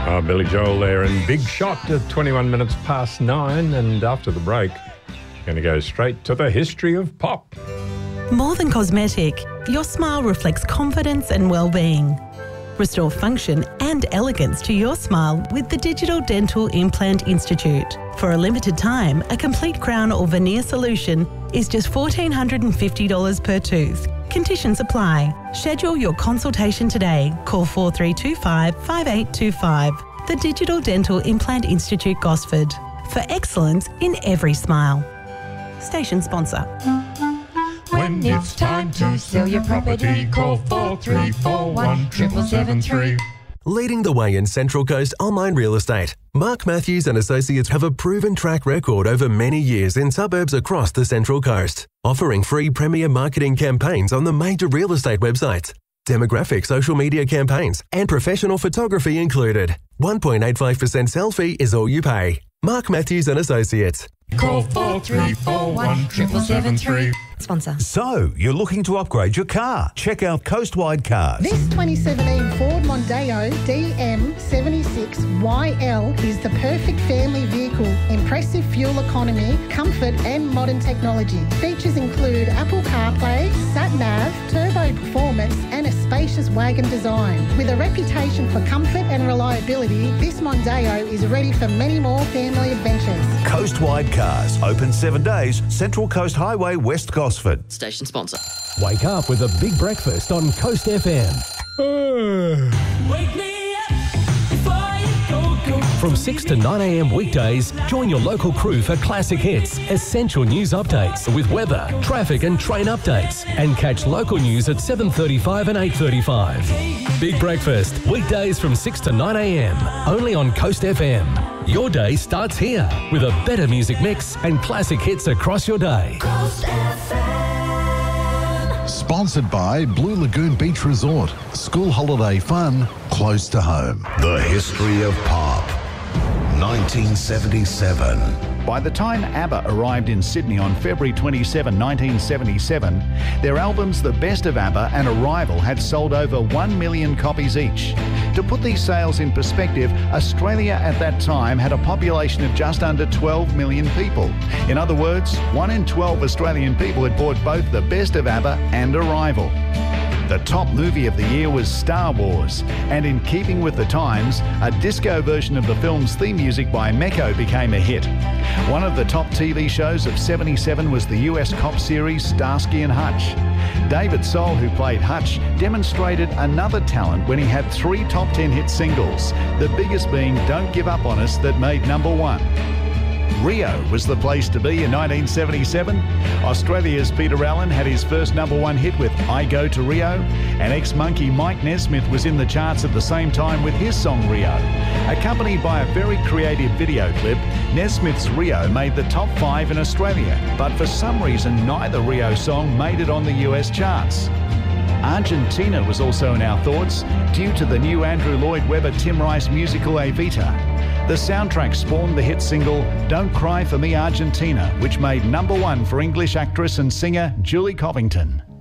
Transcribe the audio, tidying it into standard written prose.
Billy Joel there and Big Shot at 21 minutes past 9. And after the break, going to go straight to the history of pop. More than cosmetic, your smile reflects confidence and well-being. Restore function and elegance to your smile with the Digital Dental Implant Institute. For a limited time, a complete crown or veneer solution is just $1,450 per tooth. Conditions apply. Schedule your consultation today. Call 4325 5825. The Digital Dental Implant Institute, Gosford. For excellence in every smile. Station sponsor. When it's time to sell your property, call 4341 7773. Leading the way in Central Coast online real estate, Mark Matthews and Associates have a proven track record over many years in suburbs across the Central Coast, offering free premier marketing campaigns on the major real estate websites, demographic social media campaigns, and professional photography included. 1.85% sell fee is all you pay. Mark Matthews and Associates. Call 4341 7773. Sponsor. So, you're looking to upgrade your car? Check out Coastwide Cars. This 2017 Ford Mondeo DM76YL is the perfect family vehicle. Impressive fuel economy, comfort and modern technology. Features include Apple CarPlay, Sat-Nav, turbo performance and a spacious wagon design. With a reputation for comfort and reliability, this Mondeo is ready for many more family adventures. Coastwide Cars, open 7 days, Central Coast Highway, West Gosford. Station sponsor. Wake up with a big breakfast on Coast FM. Wake me up before you go. From 6 to 9 a.m. weekdays, join your local crew for classic hits, essential news updates with weather, traffic and train updates, and catch local news at 7:35 and 8:35. Big breakfast, weekdays from 6 to 9 a.m. only on Coast FM. Your day starts here with a better music mix and classic hits across your day. Coast FM. Sponsored by Blue Lagoon Beach Resort. School holiday fun close to home. The history of pop. 1977. By the time ABBA arrived in Sydney on February 27, 1977, their albums The Best of ABBA and Arrival had sold over 1 million copies each. To put these sales in perspective, Australia at that time had a population of just under 12 million people. In other words, 1 in 12 Australian people had bought both The Best of ABBA and Arrival. The top movie of the year was Star Wars, and in keeping with the times, a disco version of the film's theme music by Mecco became a hit. One of the top TV shows of '77 was the US cop series Starsky and Hutch. David Soul, who played Hutch, demonstrated another talent when he had 3 top 10 hit singles, the biggest being Don't Give Up On Us that made #1. Rio was the place to be in 1977. Australia's Peter Allen had his first #1 hit with I Go to Rio, and ex-Monkey Mike Nesmith was in the charts at the same time with his song Rio. Accompanied by a very creative video clip, Nesmith's Rio made the top 5 in Australia, but for some reason neither Rio song made it on the US charts. Argentina was also in our thoughts due to the new Andrew Lloyd Webber Tim Rice musical Evita. The soundtrack spawned the hit single Don't Cry For Me Argentina, which made #1 for English actress and singer Julie Covington.